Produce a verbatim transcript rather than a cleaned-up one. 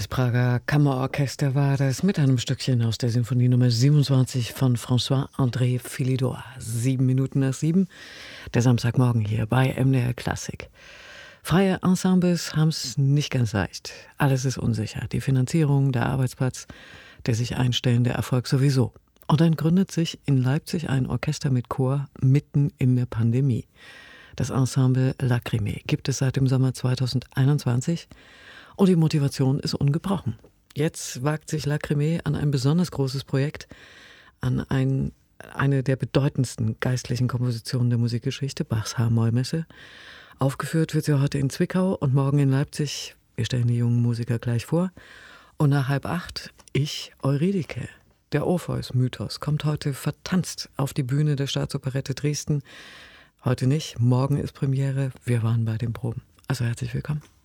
Das Prager Kammerorchester war das mit einem Stückchen aus der Sinfonie Nummer siebenundzwanzig von François-André Philidor. Sieben Minuten nach sieben, der Samstagmorgen hier bei M D R Klassik. Freie Ensembles haben es nicht ganz leicht. Alles ist unsicher. Die Finanzierung, der Arbeitsplatz, der sich einstellende Erfolg sowieso. Und dann gründet sich in Leipzig ein Orchester mit Chor mitten in der Pandemie. Das Ensemble Lacrimée gibt es seit dem Sommer zweitausendeinundzwanzig. Und die Motivation ist ungebrochen. Jetzt wagt sich Lacrimée an ein besonders großes Projekt, an ein, eine der bedeutendsten geistlichen Kompositionen der Musikgeschichte, Bachs H-Moll-Messe. Aufgeführt wird sie heute in Zwickau und morgen in Leipzig. Wir stellen die jungen Musiker gleich vor. Und nach halb acht, ich, Eurydike. Der Orpheus-Mythos kommt heute vertanzt auf die Bühne der Staatsoperette Dresden. Heute nicht, morgen ist Premiere. Wir waren bei den Proben. Also herzlich willkommen.